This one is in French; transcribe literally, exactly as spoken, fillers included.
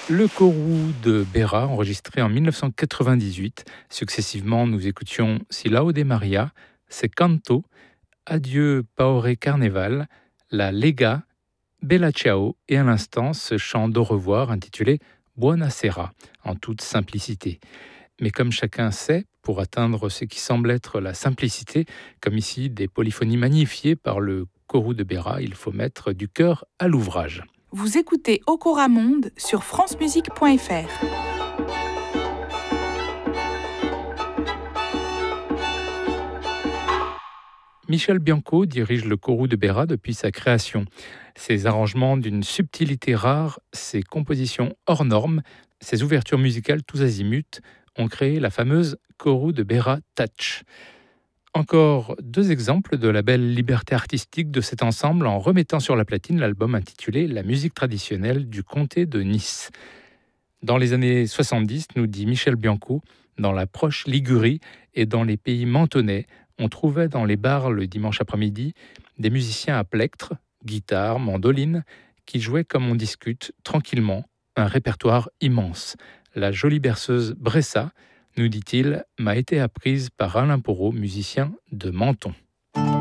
Le Corou de Béra, enregistré en mille neuf cent quatre-vingt-dix-huit. Successivement, nous écoutions Silao de Maria, C'est Canto, Adieu Paore Carneval, La Lega, Bella Ciao et à l'instant ce chant d'au revoir intitulé Buonasera, en toute simplicité. Mais comme chacun sait, pour atteindre ce qui semble être la simplicité, comme ici des polyphonies magnifiées par le Corou de Béra, il faut mettre du cœur à l'ouvrage. Vous écoutez Okora Monde sur francemusique point f r. Michel Bianco dirige le Corou de Béra depuis sa création. Ses arrangements d'une subtilité rare, ses compositions hors normes, ses ouvertures musicales tous azimuts ont créé la fameuse Corou de Béra Touch. Encore deux exemples de la belle liberté artistique de cet ensemble en remettant sur la platine l'album intitulé La musique traditionnelle du comté de Nice. Dans les années soixante-dix, nous dit Michel Bianco, dans la proche Ligurie et dans les pays mentonnais, on trouvait dans les bars le dimanche après-midi des musiciens à plectre, guitare, mandoline, qui jouaient comme on discute, tranquillement, un répertoire immense. La jolie berceuse Bressa, nous dit-il, m'a été apprise par Alain Porot, musicien de Menton.